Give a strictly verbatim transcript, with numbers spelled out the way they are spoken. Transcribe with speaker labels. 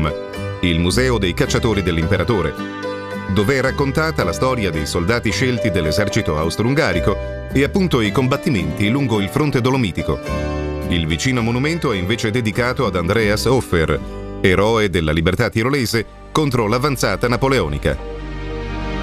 Speaker 1: Museum, il museo dei cacciatori dell'imperatore, dove è raccontata la storia dei soldati scelti dell'esercito austro-ungarico e appunto i combattimenti lungo il fronte dolomitico. Il vicino monumento è invece dedicato ad Andreas Hofer, eroe della libertà tirolese contro l'avanzata napoleonica.